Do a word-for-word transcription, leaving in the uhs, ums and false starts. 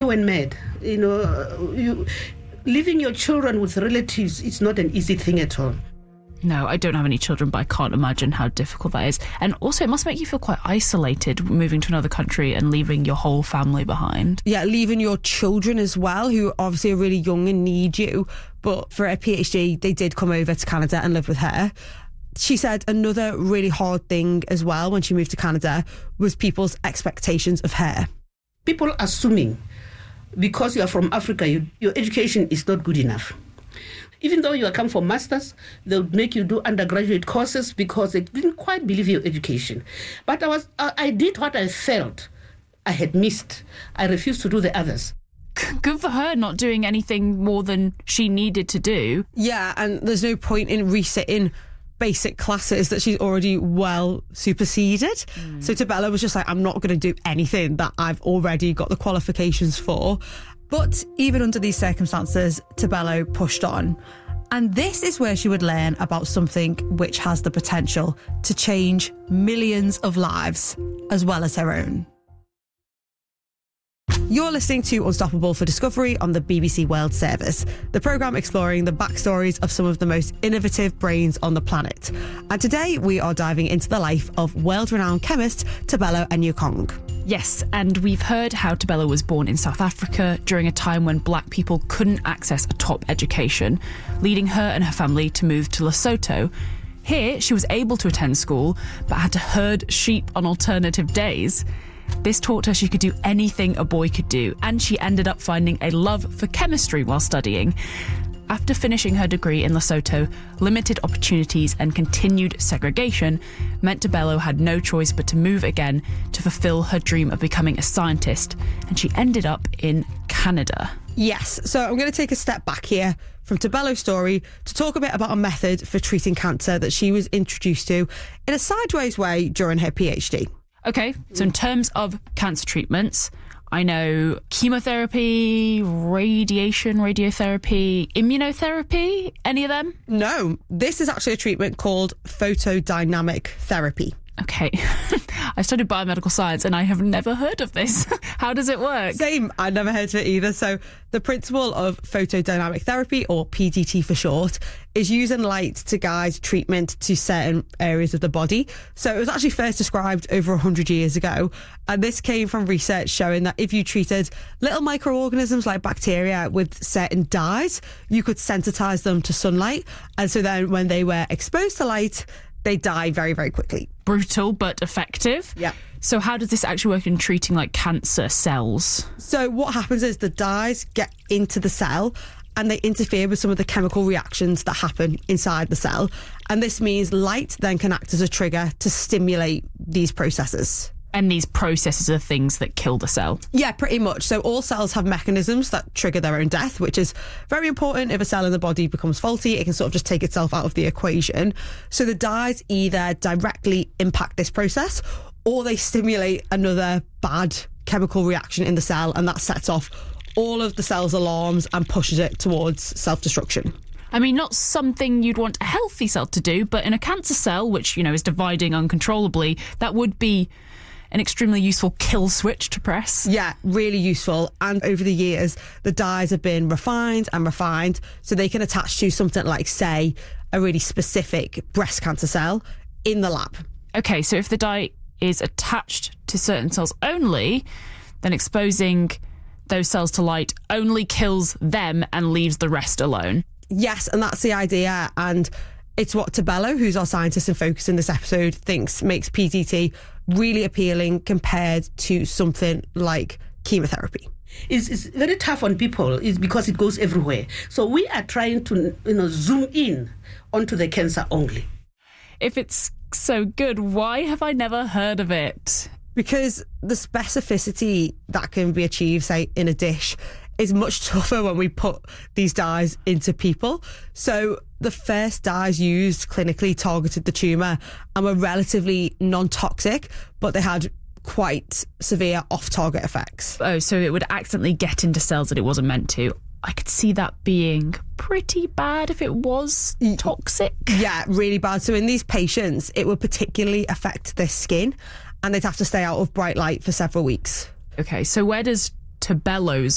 went mad. You know, you leaving your children with relatives, it's not an easy thing at all. No, I don't have any children, but I can't imagine how difficult that is. And also, it must make you feel quite isolated moving to another country and leaving your whole family behind. Yeah, leaving your children as well, who obviously are really young and need you. But for her PhD, they did come over to Canada and live with her. She said another really hard thing as well when she moved to Canada was people's expectations of her. People assuming because you are from Africa, you, your education is not good enough. Even though you are come for masters, they would make you do undergraduate courses because they didn't quite believe your education. But I was, I, I did what I felt I had missed. I refused to do the others. Good for her not doing anything more than she needed to do. Yeah, and there's no point in resitting basic classes that she's already well superseded. Mm. So Tebello was just like, I'm not going to do anything that I've already got the qualifications for. But even under these circumstances, Tebello pushed on. And this is where she would learn about something which has the potential to change millions of lives, as well as her own. You're listening to Unstoppable for Discovery on the B B C World Service, the programme exploring the backstories of some of the most innovative brains on the planet. And today we are diving into the life of world-renowned chemist Tebello Enoykong. Yes, and we've heard how Tebello was born in South Africa during a time when black people couldn't access a top education, leading her and her family to move to Lesotho. Here, she was able to attend school, but had to herd sheep on alternative days. This taught her she could do anything a boy could do, and she ended up finding a love for chemistry while studying. After finishing her degree in Lesotho, limited opportunities and continued segregation meant Tebello had no choice but to move again to fulfill her dream of becoming a scientist, and she ended up in Canada. Yes, so I'm going to take a step back here from Tebello's story to talk a bit about a method for treating cancer that she was introduced to in a sideways way during her PhD. Okay, so in terms of cancer treatments, I know chemotherapy, radiation, radiotherapy, immunotherapy, any of them? No, this is actually a treatment called photodynamic therapy. Okay, I studied biomedical science and I have never heard of this. How does it work? Same, I never heard of it either. So the principle of photodynamic therapy, or P D T for short, is using light to guide treatment to certain areas of the body. So it was actually first described over one hundred years ago. And this came from research showing that if you treated little microorganisms like bacteria with certain dyes, you could sensitize them to sunlight. And so then when they were exposed to light, they die very, very quickly. Brutal, but effective. Yeah. So how does this actually work in treating like cancer cells? So what happens is the dyes get into the cell and they interfere with some of the chemical reactions that happen inside the cell. And this means light then can act as a trigger to stimulate these processes. And these processes are things that kill the cell? Yeah, pretty much. So all cells have mechanisms that trigger their own death, which is very important. If a cell in the body becomes faulty, it can sort of just take itself out of the equation. So the dyes either directly impact this process or they stimulate another bad chemical reaction in the cell, and that sets off all of the cell's alarms and pushes it towards self-destruction. I mean, not something you'd want a healthy cell to do, but in a cancer cell, which, you know, is dividing uncontrollably, that would be an extremely useful kill switch to press. Yeah, really useful. And over the years, the dyes have been refined and refined so they can attach to something like, say, a really specific breast cancer cell in the lab. Okay, so if the dye is attached to certain cells only, then exposing those cells to light only kills them and leaves the rest alone. Yes, and that's the idea. And it's what Tebello, who's our scientist in focus in this episode, thinks makes P D T really appealing compared to something like chemotherapy. It's, it's very tough on people is because it goes everywhere. So we are trying to, you know, zoom in onto the cancer only. If it's so good, why have I never heard of it? Because the specificity that can be achieved, say, in a dish is much tougher when we put these dyes into people. So the first dyes used clinically targeted the tumour and were relatively non-toxic, but they had quite severe off-target effects. Oh, so it would accidentally get into cells that it wasn't meant to. I could see that being pretty bad if it was toxic. Yeah, really bad. So in these patients, it would particularly affect their skin and they'd have to stay out of bright light for several weeks. Okay, so where does Tebello's